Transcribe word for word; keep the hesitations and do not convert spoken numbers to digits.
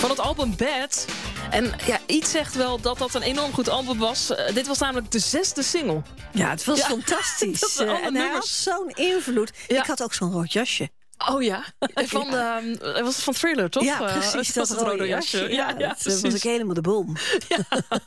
van het album Bad. En ja, iets zegt wel dat dat een enorm goed album was. Uh, dit was namelijk de zesde single. Ja, het was Ja, fantastisch. dat zijn alle en hij had nummers. zo'n invloed. Ja. Ik had ook zo'n rood jasje. Oh ja, van, Ja. de, was het van Thriller, toch? Ja, Uh, precies. dat was het rode jasje. Ja, ja, dat, uh, was precies. ik helemaal de boom. Ja.